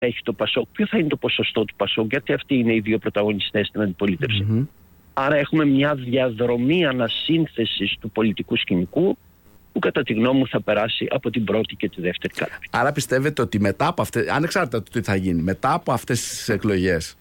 έχει το Πασόκ, ποιο θα είναι το ποσοστό του Πασόκ, γιατί αυτοί είναι οι δύο πρωταγωνιστές στην αντιπολίτευση. Άρα έχουμε μια διαδρομή ανασύνθεσης του πολιτικού σκηνικού που κατά τη γνώμη μου θα περάσει από την πρώτη και τη δεύτερη κάλπη. Άρα πιστεύετε ότι μετά από αυτές, ανεξάρτητα του τι θα γίνει, μετά από αυτές τις εκλογές,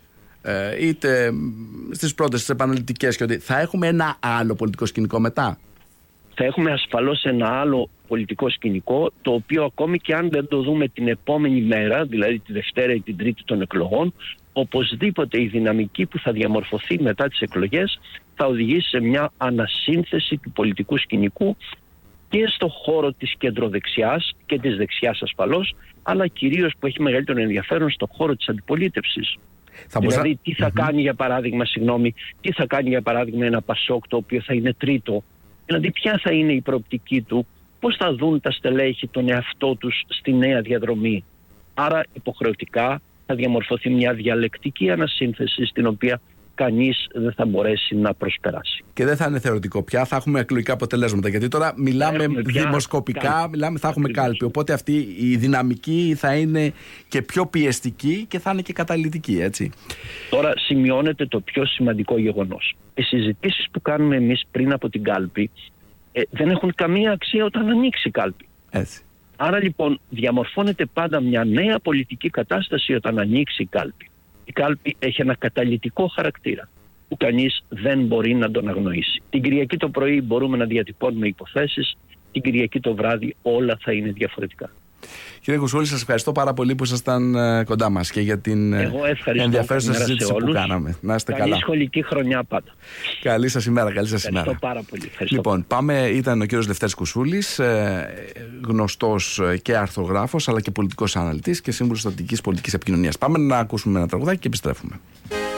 είτε στις πρώτες, στις επαναληπτικές, και ότι θα έχουμε ένα άλλο πολιτικό σκηνικό μετά? Θα έχουμε ασφαλώς ένα άλλο πολιτικό σκηνικό, το οποίο ακόμη και αν δεν το δούμε την επόμενη μέρα, δηλαδή τη Δευτέρα ή την Τρίτη των εκλογών, οπωσδήποτε η δυναμική που θα διαμορφωθεί μετά τις εκλογές θα οδηγήσει σε μια ανασύνθεση του πολιτικού σκηνικού και στο χώρο της κεντροδεξιάς και της δεξιάς ασφαλώς, αλλά κυρίως που έχει μεγαλύτερο ενδιαφέρον στο χώρο της αντιπολίτευσης. Δηλαδή τι θα κάνει για παράδειγμα, τι θα κάνει για παράδειγμα ένα Πασόκ το οποίο θα είναι τρίτο, δηλαδή ποια θα είναι η προοπτική του, πώς θα δουν τα στελέχη τον εαυτό τους στη νέα διαδρομή. Άρα υποχρεωτικά θα διαμορφωθεί μια διαλεκτική ανασύνθεση στην οποία κανείς δεν θα μπορέσει να προσπεράσει. Και δεν θα είναι θεωρητικό πια, θα έχουμε εκλογικά αποτελέσματα. Γιατί τώρα μιλάμε δημοσκοπικά, θα έχουμε κάλπη. Οπότε αυτή η δυναμική θα είναι και πιο πιεστική και θα είναι και καταλυτική, έτσι. Τώρα σημειώνεται το πιο σημαντικό γεγονός. Οι συζητήσεις που κάνουμε εμείς πριν από την κάλπη δεν έχουν καμία αξία όταν ανοίξει η κάλπη. Έτσι. Άρα λοιπόν διαμορφώνεται πάντα μια νέα πολιτική κατάσταση όταν ανοίξει η κάλπη. Η κάλπη έχει ένα καταλυτικό χαρακτήρα που κανείς δεν μπορεί να τον αγνοήσει. Την Κυριακή το πρωί μπορούμε να διατυπώνουμε υποθέσεις, την Κυριακή το βράδυ όλα θα είναι διαφορετικά. Κύριε Κουσούλη, σας ευχαριστώ πάρα πολύ που ήσασταν κοντά μας και για την ενδιαφέρουσα συζήτηση που κάναμε. Να είστε καλά. Καλή σχολική χρονιά πάντα. Καλή σας ημέρα. Ευχαριστώ πάρα πολύ. Λοιπόν, ήταν ο κύριος Λευτέρης Κουσούλης, γνωστός και αρθρογράφος αλλά και πολιτικός αναλυτής και σύμβουλος στρατηγικής πολιτικής επικοινωνίας. Πάμε να ακούσουμε ένα τραγουδάκι και επιστρέφουμε.